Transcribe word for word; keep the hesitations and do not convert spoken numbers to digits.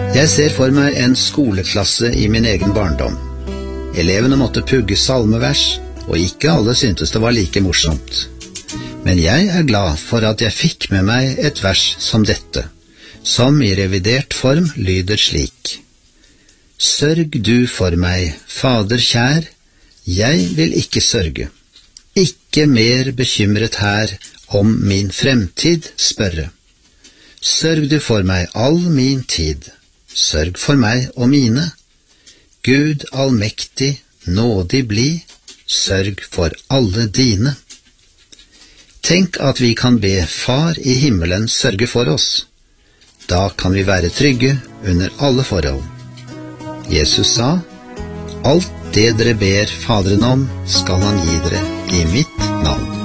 Jeg ser for meg en skoleklasse i min egen barndom. Elevene måtte pugge salmevers, og ikke alle syntes det var like morsomt. Men jeg er glad for at jeg fikk med meg et vers som dette, som i revidert form lyder slik: Sørg du for meg, Fader kjær, jeg vil ikke sørge. Ikke mer bekymret her om min fremtid spørre. Sørg du for meg all min tid, sørg for meg og mine. Gud allmektig, nådig bli, sørg for alle dine. Tenk at vi kan be Far i himmelen sørge for oss. Da kan vi være trygge under alle forhold. Jesus sa, alt det dere ber Faderen om, skal han gi dere i mitt navn.